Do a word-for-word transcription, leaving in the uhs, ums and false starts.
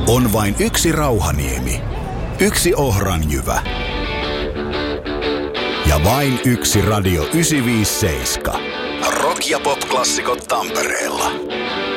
On vain yksi Rauhaniemi, yksi Ohranjyvä ja vain yksi Radio yhdeksänsataaviisikymmentäseitsemän. Rock- ja pop-klassikot Tampereella.